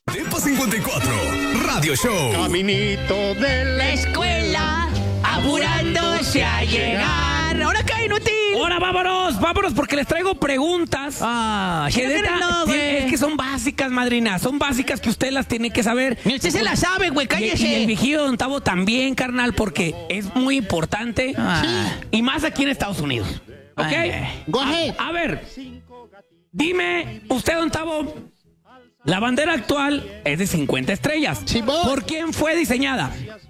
Depa 54, Radio Show. Caminito de la escuela, apurándose a llegar. ¿Ahora qué, inútil? Ahora vámonos, porque les traigo preguntas. Es que son básicas, madrina. Son básicas que usted las tiene que saber. Ni usted se la sabe, güey, cállese. Y el viejillo Don Tavo también, carnal, porque es muy importante. Y más aquí en Estados Unidos. ¿Ok? Go ahead. A ver, dime, usted, Don Tavo, la bandera actual es de 50 estrellas. Sí, vos. ¿Por quién fue diseñada?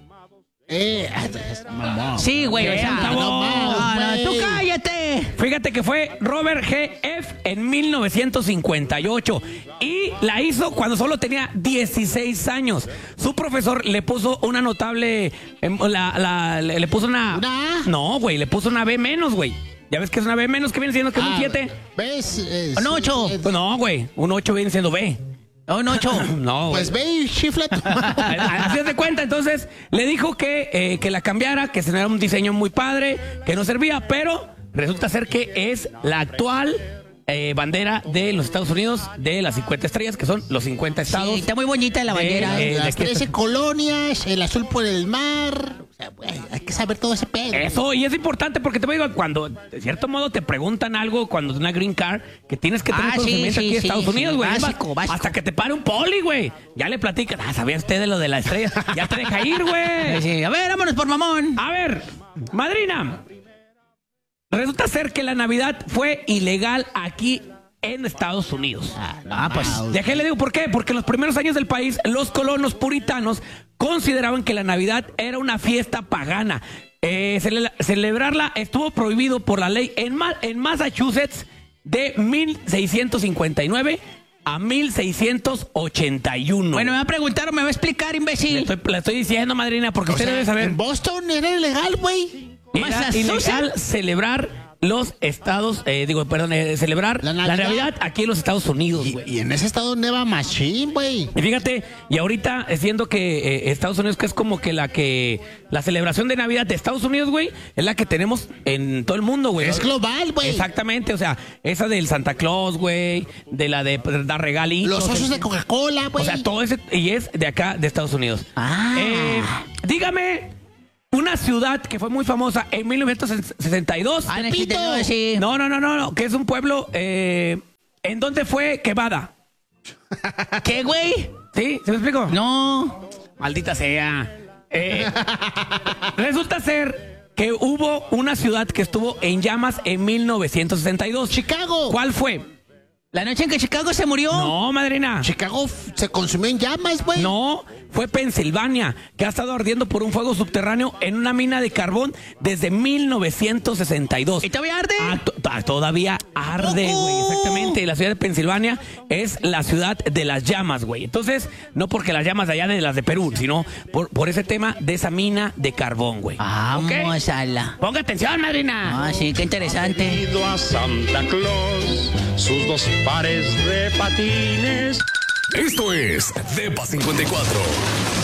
Sí, güey, o sea, no, tú cállate. Fíjate que fue Robert G. F. en 1958 y la hizo cuando solo tenía 16 años. Su profesor le puso una notable, le puso una... ¿Una A? No, güey, le puso una B menos, güey. ¿Ya ves que es una B menos que viene siendo que es un 7? ¿Ves? Un 8. Pues no, güey, un 8 viene siendo B. Un 8. No, Pues ve y chifla tu madre. Así es de cuenta, entonces le dijo que la cambiara, que se era un diseño muy padre, que no servía, pero resulta ser que es la actual bandera de los Estados Unidos de las 50 estrellas, que son los 50 estados. Sí, está muy bonita la bandera. Las 13 colonias, el azul por el mar. O sea, güey, hay que saber todo ese pedo. Eso, y es importante porque te digo, cuando de cierto modo te preguntan algo, cuando es una green card, que tienes que tener conocimiento aquí en Estados Unidos, güey. Básico. Hasta que te pare un poli, güey. Ya le platicas, ¿sabía usted de lo de la estrella? Ya te deja ir, güey. Sí, a ver, vámonos por mamón. A ver, madrina. Resulta ser que la Navidad fue ilegal aquí en Estados Unidos. Pues. ¿De qué le digo por qué? Porque en los primeros años del país, los colonos puritanos consideraban que la Navidad era una fiesta pagana. Celebrarla estuvo prohibido por la ley en Massachusetts de 1659 a 1681. Bueno, me va a preguntar o me va a explicar, imbécil. Le estoy diciendo, madrina, porque usted debe saber. En Boston era ilegal, güey. Era ilegal celebrar los estados, celebrar la Navidad aquí en los Estados Unidos, güey. Y en ese estado neva machín, güey. Y fíjate, y ahorita siendo que Estados Unidos, que es como que la celebración de Navidad de Estados Unidos, güey, es la que tenemos en todo el mundo, güey. Es global, güey. Exactamente, o sea, esa del Santa Claus, güey, de la de dar regalitos. Los osos de Coca-Cola, güey. O sea, todo ese, y es de acá, de Estados Unidos. Dígame una ciudad que fue muy famosa en 1962. Tepito. Sí. No, que es un pueblo, ¿en dónde fue Quebrada? ¿Qué, güey? ¿Sí? ¿Se me explico? No. Maldita sea. Resulta ser que hubo una ciudad que estuvo en llamas en 1962. Chicago. ¿Cuál fue? ¿La noche en que Chicago se murió? No, madrina. Chicago se consumió en llamas, güey. No, fue Pensilvania, que ha estado ardiendo por un fuego subterráneo en una mina de carbón desde 1962. ¿Y todavía arde? Todavía arde, güey, exactamente. La ciudad de Pensilvania es la ciudad de las llamas, güey. Entonces, no porque las llamas de allá de las de Perú, sino por ese tema de esa mina de carbón, güey. Vamos a la... Ponga atención, madrina. Sí, qué interesante. Pedido a Santa Claus sus 2 pares de patines. Esto es Depa 54.